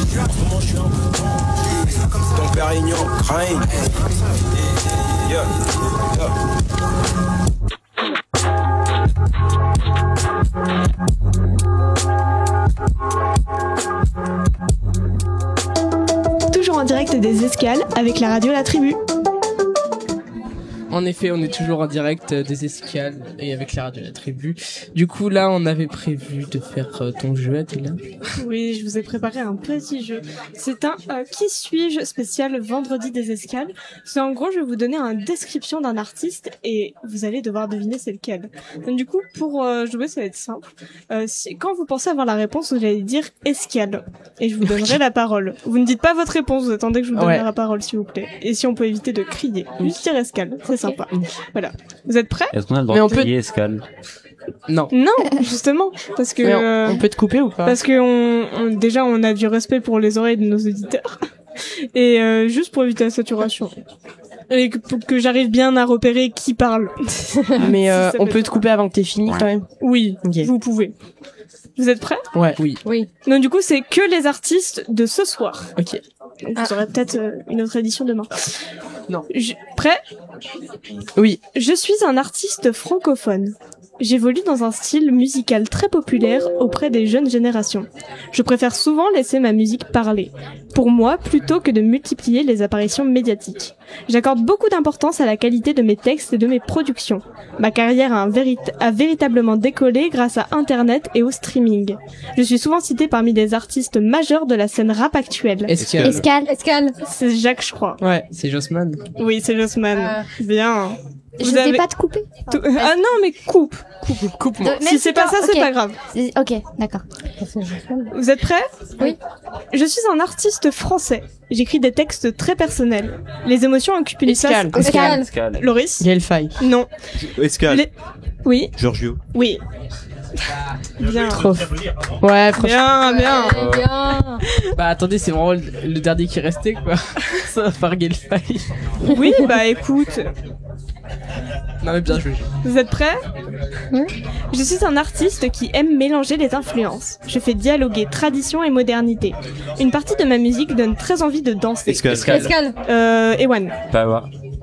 Vraiment, je suis un peu ton Pérignon, craint. Yeah, yeah. Toujours en direct des escales avec la radio La Tribu. En effet, on est toujours en direct des escales et avec la radio La Tribu. Du coup, là, on avait prévu de faire ton jeu, Adela. Oui, je vous ai préparé un petit jeu. C'est un Qui suis-je spécial vendredi des escales. C'est en gros, je vais vous donner une description d'un artiste et vous allez devoir deviner c'est lequel. Donc du coup, pour jouer, ça va être simple. Quand vous pensez avoir la réponse, vous allez dire escale et je vous donnerai la parole. Vous ne dites pas votre réponse, vous attendez que je vous donne la parole, s'il vous plaît. Et si on peut éviter de crier, juste dire escale, c'est sympa. Voilà. Vous êtes prêts? Est-ce qu'on a le droit de crier escale? Non. Non, justement, parce que on peut te couper ou pas? Parce que déjà on a du respect pour les oreilles de nos auditeurs et juste pour éviter la saturation et pour que j'arrive bien à repérer qui parle. Mais on peut te couper avant que t'aies fini quand même. Oui, vous pouvez. Vous êtes prêts? Ouais. Oui. Donc du coup c'est que les artistes de ce soir. Ok. Vous aurez peut-être une autre édition demain. Non. Prêt? Oui. Je suis un artiste francophone. J'évolue dans un style musical très populaire auprès des jeunes générations. Je préfère souvent laisser ma musique parler, pour moi plutôt que de multiplier les apparitions médiatiques. J'accorde beaucoup d'importance à la qualité de mes textes et de mes productions. Ma carrière a véritablement décollé grâce à Internet et au streaming. Je suis souvent citée parmi les artistes majeurs de la scène rap actuelle. Escale. C'est Jacques, je crois. Ouais, c'est Jossman. Oui, c'est Jossman. Bien. Je ne vais pas te couper. Ah non, mais coupe. Coupe-moi. Si c'est pas ça, c'est pas grave. Ok, d'accord. Vous êtes prêts? Oui. Je suis un artiste français. J'écris des textes très personnels. Les émotions occupent une place. Escale. Loris? Gaël Faye. Non. Escale. Oui. Giorgio. Oui. Bien. Trop. Ouais, franchement. Bien. Bah attendez, c'est vraiment le dernier qui restait quoi. Ça va faire Gaël Faye. Oui, bah écoute. Non mais bien joué. Vous êtes prêts? Je suis un artiste qui aime mélanger les influences. Je fais dialoguer tradition et modernité. Une partie de ma musique donne très envie de danser. Escale. Ewan. Power.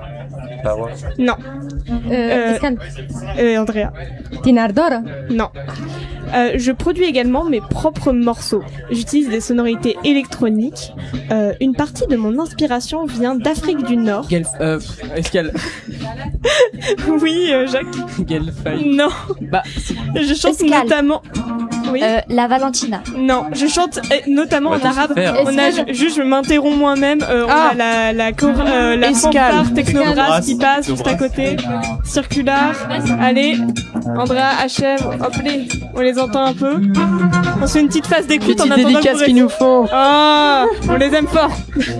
Non. Escale. Andrea. Tinardora. Non. Je produis également mes propres morceaux. J'utilise des sonorités électroniques. Une partie de mon inspiration vient d'Afrique du Nord. Escale. Oui, Jacques. Gaël Faye. Non. Bah, je chante Escale. Notamment. Oui. La Valentina. Non, je chante notamment en arabe. On a juste, je m'interromps moi-même. On a la fanfare technobrass qui passe juste à côté. Circular. Allez, Andrea, achève. Hop les, on les entend un peu. On se fait une petite phase d'écoute en petite attendant dédicace qu'il nous faut. Oh, on les aime fort.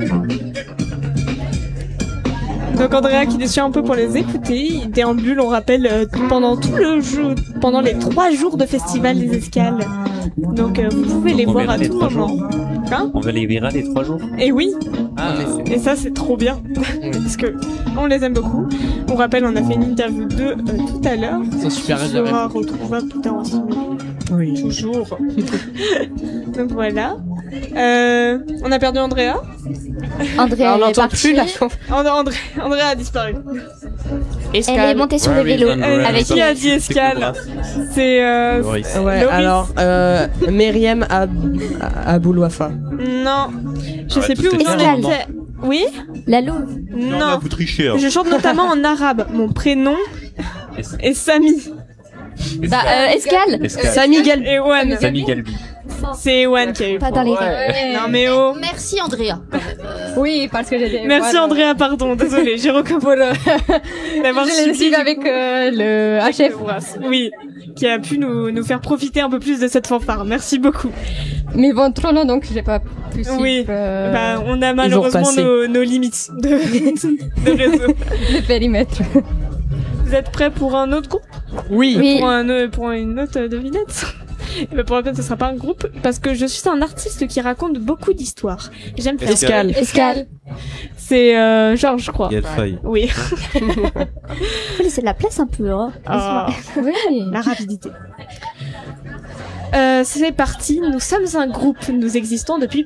Donc Andrea qui déchire un peu pour les écouter, il déambule, on rappelle, pendant tout le jeu, pendant les 3 jours de festival des escales. Donc vous pouvez les voir à tout moment. Hein? On va les virer les 3 jours. Et oui. Ah, et ça c'est trop bien. Parce que on les aime beaucoup. On rappelle, on a fait une interview d'eux tout à l'heure. Ils sont super qui sera retrouvable plus tard aussi. Oui. Toujours. Donc voilà. On a perdu Andrea. Andrea, on n'entend plus la Andrea a disparu. Elle est montée sur le vélo. Avec qui a dit escale? C'est ouais, Loris. alors Myriam Aboulouafa. Non, je sais plus où Escale. j'en étais. Oui? La Louve. Non. Là, vous trichez. Je chante notamment en arabe. Mon prénom est Samy. Escale. Samy Galbi. Ewan. Samy Galbi. C'est Ewan qui a eu. Pas dans les règles. Non mais oh. Merci Andrea. Oui, parce que j'ai. Merci Andrea, pardon, désolée, j'ai recommandé d'avoir Je l'ai suivi avec le HF. Oui, qui a pu nous faire profiter un peu plus de cette fanfare. Merci beaucoup. Mais bon, trop long, donc j'ai pas pu suivre. Oui, bah, on a malheureusement nos limites de réseau. Le périmètre. Vous êtes prêts pour un autre groupe? Oui. Pour une autre devinette? Et ben pour la peine, ce sera pas un groupe, parce que je suis un artiste qui raconte beaucoup d'histoires. J'aime faire Escale. C'est Georges, je crois. Gaël Faye. Oui. Faut laisser de la place un peu, hein. Oui. La rapidité. C'est parti, nous sommes un groupe, nous existons depuis